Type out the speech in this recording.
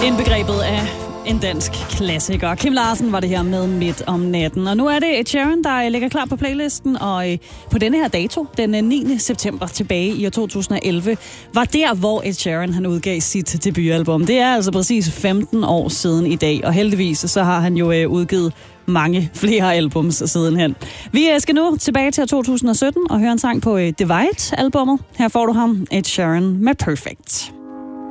Indbegrebet af en dansk klassiker. Kim Larsen var det her med Midt om natten. Og nu er det Ed Sheeran, der ligger klar på playlisten. Og på denne her dato, den 9. september tilbage i år 2011, var der, hvor Ed Sheeran han udgav sit debutalbum. Det er altså præcis 15 år siden i dag. Og heldigvis så har han jo udgivet mange flere albums sidenhen. Vi skal nu tilbage til 2017 og høre en sang på Divide-albummet. Her får du ham, Ed Sheeran med Perfect.